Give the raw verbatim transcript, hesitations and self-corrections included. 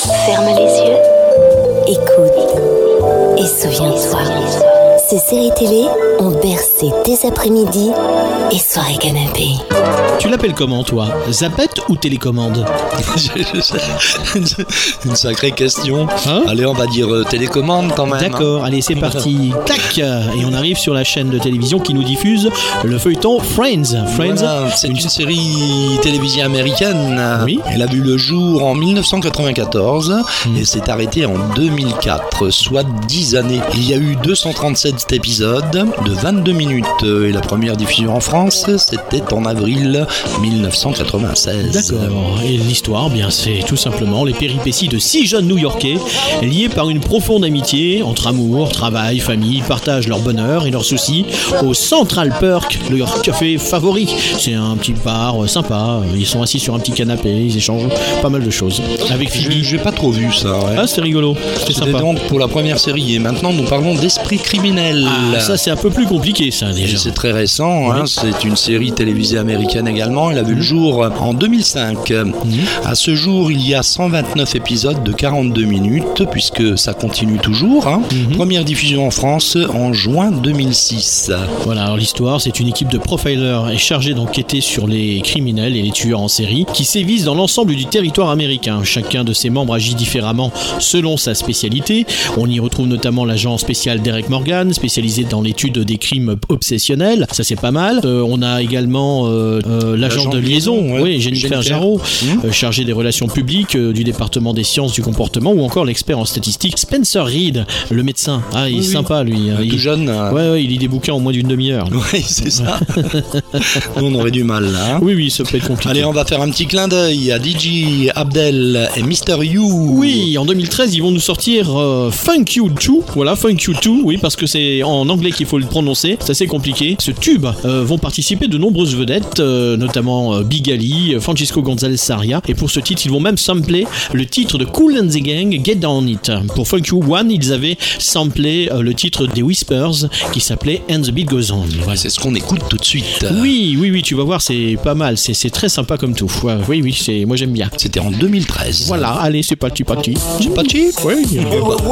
Ferme les yeux, écoute et souviens-toi. Ces séries télé ont bercé tes après-midi et soirées canapé. Tu l'appelles comment, toi? Zappette ou télécommande? Une sacrée question. Hein? Allez, on va dire euh, télécommande quand même. D'accord, hein. allez, c'est parti. Tac. Et on arrive sur la chaîne de télévision qui nous diffuse le feuilleton Friends. Friends, Voilà, c'est une... une série télévisée américaine. Oui. Elle a vu le jour en dix-neuf cent quatre-vingt-quatorze mmh. et s'est arrêtée en deux mille quatre, soit dix années. Il y a eu deux cent trente-sept épisodes de vingt-deux minutes et la première diffusion en France, c'était en avril dix-neuf cent quatre-vingt-seize. D'accord. Et l'histoire, bien, c'est tout simplement les péripéties de six jeunes New-Yorkais liés par une profonde amitié entre amour, travail, famille. Ils partagent leur bonheur et leurs soucis au Central Perk, leur café favori. C'est un petit bar sympa. Ils sont assis sur un petit canapé, ils échangent pas mal de choses. Avec Phoebe. J'ai pas trop vu ça. Ouais. Ah, c'est rigolo. C'est C'était sympa. donc pour la première série et maintenant nous parlons d'Esprit criminel. Ah, ça c'est un peu plus compliqué, ça déjà. Et c'est très récent, hein, oui. C'est une série télévisée américaine également. Elle a vu le jour en deux mille cinq. Mmh. À ce jour, il y a cent vingt-neuf épisodes de quarante-deux minutes, puisque ça continue toujours. Hein. Mmh. Première diffusion en France en juin deux mille six. Voilà, alors l'histoire, c'est une équipe de profilers chargée d'enquêter sur les criminels et les tueurs en série qui sévissent dans l'ensemble du territoire américain. Chacun de ses membres agit différemment selon sa spécialité. On y retrouve notamment l'agent spécial Derek Morgan, spécialisé dans l'étude des crimes obsessionnels. Ça, c'est pas mal. Euh, on a également euh, euh, l'agent, l'agent de liaison, liaison ouais. oui, Jennifer, Jennifer. Jarreau, mmh. euh, chargé des relations publiques euh, du département des sciences du comportement, ou encore l'expert en statistique Spencer Reed, le médecin. Ah, il oui, est sympa, lui. Euh, il, tout jeune. Euh... Ouais, ouais, il lit des bouquins en moins d'une demi-heure. Oui, c'est ça. Nous, on aurait du mal, là. Hein. Oui, oui, ça peut être compliqué. Allez, on va faire un petit clin d'œil à D J Abdel et mister You. Oui, en deux mille treize, ils vont nous sortir euh, Funk You deux. Voilà, Funk You deux, oui, parce que c'est en anglais qu'il faut le prononcer. C'est assez compliqué. Ce tube euh, vont participer de nombreuses vedettes, euh, notamment euh, Big Ali, Francisco González Saria. Et pour ce titre, ils vont même sampler le titre de Kool and the Gang, Get Down It. Pour Funk You un, ils avaient samplé euh, le titre des Whispers qui s'appelait And the Beat Goes On. Ouais, c'est ce qu'on écoute tout de suite. Oui, oui, oui, tu vas voir, c'est pas mal. C'est, c'est très sympa comme tout. Ouais, oui, oui, c'est, moi j'aime bien. C'était en deux mille treize. Voilà, allez, c'est parti, parti. C'est parti. Oui.